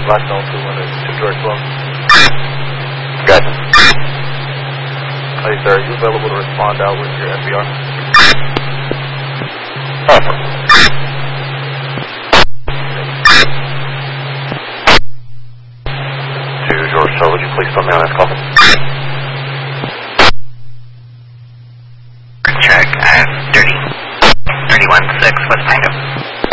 last known to George Sloan. Gotcha. Hey, sir, are you available to respond out with your NVR? Awesome. To George, would you please put me on that call?